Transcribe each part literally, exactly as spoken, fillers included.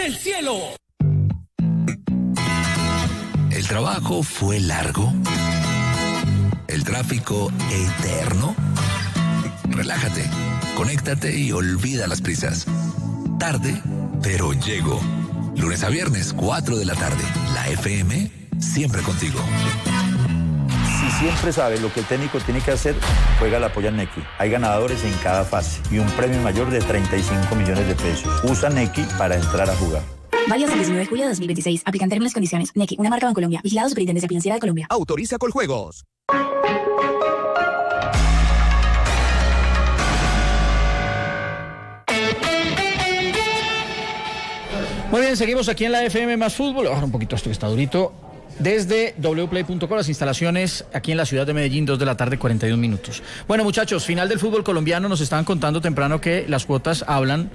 del cielo. El trabajo fue largo. El tráfico eterno. Relájate, conéctate y olvida las prisas. Tarde, pero llego. Lunes a viernes, cuatro de la tarde. La F M, siempre contigo. Si siempre sabe lo que el técnico tiene que hacer, juega la polla Nequi. Hay ganadores en cada fase y un premio mayor de treinta y cinco millones de pesos. Usa Nequi para entrar a jugar. Válido hasta el diecinueve de julio de dos mil veintiséis. Aplican términos y condiciones. Nequi, una marca Bancolombia. Vigilado Superintendencia Financiera de Colombia. Autoriza Coljuegos. Muy bien, seguimos aquí en la F M más fútbol. Ahora un poquito esto que está durito. Desde w play punto com, las instalaciones aquí en la ciudad de Medellín, dos de la tarde, cuarenta y un minutos. Bueno, muchachos, final del fútbol colombiano. Nos estaban contando temprano que las cuotas hablan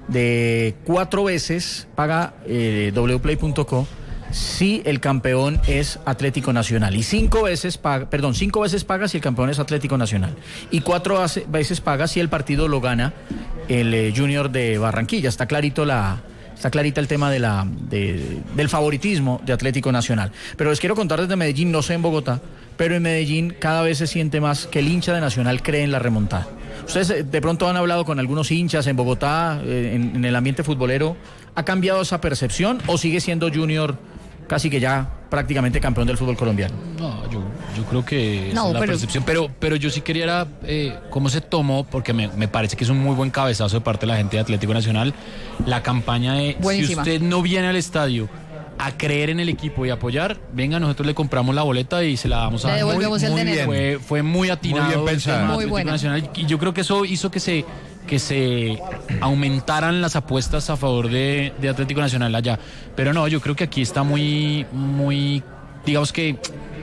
de cuatro veces paga eh, w play punto com si el campeón es Atlético Nacional, y cinco veces paga, perdón, cinco veces paga si el campeón es Atlético Nacional, y cuatro veces paga si el partido lo gana el eh, Junior de Barranquilla. Está clarito la Está clarita el tema de la de, del favoritismo de Atlético Nacional. Pero les quiero contar desde Medellín, no sé en Bogotá, pero en Medellín cada vez se siente más que el hincha de Nacional cree en la remontada. Ustedes de pronto han hablado con algunos hinchas en Bogotá, eh, en, en el ambiente futbolero. ¿Ha cambiado esa percepción o sigue siendo Junior casi que ya prácticamente campeón del fútbol colombiano? No, yo, yo creo que no, esa es la pero... percepción, pero, pero yo sí quería era, eh, cómo se tomó, porque me, me parece que es un muy buen cabezazo de parte de la gente de Atlético Nacional, la campaña de, buenísima. Si usted no viene al estadio a creer en el equipo y apoyar, venga, nosotros le compramos la boleta y se la damos a... Le devolvemos el dinero. Fue, fue muy atinado. Muy bien pensado. Muy bueno. Nacional, y yo creo que eso hizo que se... que se aumentaran las apuestas a favor de, de Atlético Nacional allá. Pero no, yo creo que aquí está muy, muy, digamos que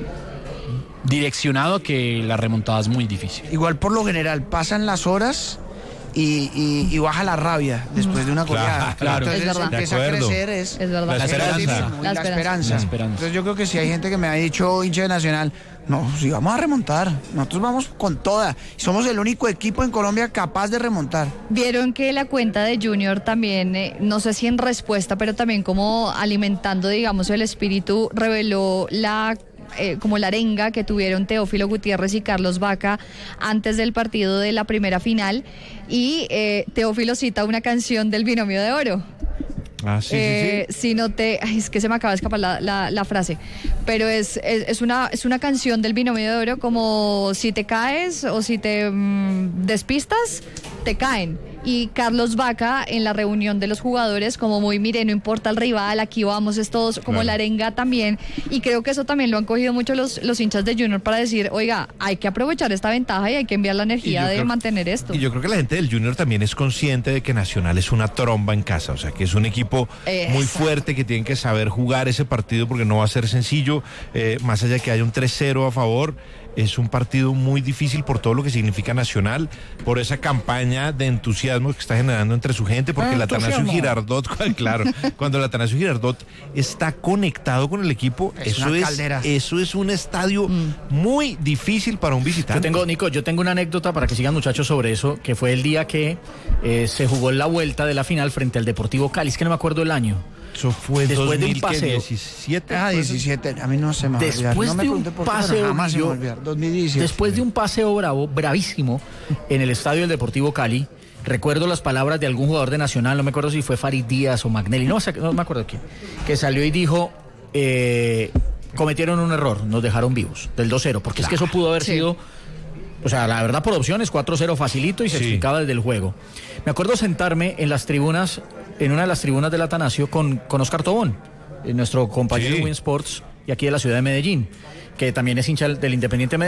direccionado a que la remontada es muy difícil. Igual por lo general pasan las horas y, y, y baja la rabia después de una goleada. Claro, Entonces es verdad. empieza a crecer es, Es verdad. La es el esperanza. optimismo y La la, esperanza. esperanza. La esperanza. Entonces yo creo que si hay gente que me ha dicho hincha de Nacional, no, si vamos a remontar, nosotros vamos con toda. Somos el único equipo en Colombia capaz de remontar. Vieron que la cuenta de Junior también, eh, no sé si en respuesta, pero también como alimentando, digamos, el espíritu, reveló la eh, como la arenga que tuvieron Teófilo Gutiérrez y Carlos Vaca antes del partido de la primera final, y eh, Teófilo cita una canción del Binomio de Oro. Ah, sí, eh, sí, sí. Si no te, ay, es que se me acaba de escapar la, la, la frase, pero es, es, es una es una canción del Binomio de Oro, como si te caes o si te mmm, despistas, te caen. Y Carlos Vaca en la reunión de los jugadores, como muy, mire, no importa el rival, aquí vamos, es todos, como claro. La arenga también, y creo que eso también lo han cogido mucho los, los hinchas de Junior para decir, oiga, hay que aprovechar esta ventaja y hay que enviar la energía de creo, mantener esto. Y yo creo que la gente del Junior también es consciente de que Nacional es una tromba en casa, o sea, que es un equipo Exacto. muy fuerte, que tienen que saber jugar ese partido porque no va a ser sencillo, eh, más allá de que haya un tres cero a favor. Es un partido muy difícil por todo lo que significa Nacional, por esa campaña de entusiasmo que está generando entre su gente, porque el Atanasio Girardot, claro, cuando el Atanasio Girardot está conectado con el equipo, Es eso una es, caldera. eso es un estadio mm. muy difícil para un visitante. Yo tengo, Nico, yo tengo una anécdota para que sigan, muchachos, sobre eso, que fue el día que eh, se jugó la vuelta de la final frente al Deportivo Cali, es que no me acuerdo el año. Eso fue después dos mil de un paseo. diecisiete. Ah, diecisiete, a mí no se me va a olvidar. Después No me de un pregunte por qué, pero paseo, jamás se me va a yo- olvidar. dos mil diecisiete. Después de un paseo bravo, bravísimo, en el estadio del Deportivo Cali, recuerdo las palabras de algún jugador de Nacional, no me acuerdo si fue Farid Díaz o Magnelli, no, no me acuerdo quién, que salió y dijo, eh, cometieron un error, nos dejaron vivos, del dos cero, porque claro. Es que eso pudo haber Sí. sido, o sea, la verdad por opciones, cuatro cero facilito y se Sí. explicaba desde el juego. Me acuerdo sentarme en las tribunas, en una de las tribunas del Atanasio con, con Oscar Tobón, nuestro compañero Sí. de Win Sports y aquí de la ciudad de Medellín, que también es hincha del Independiente Medellín.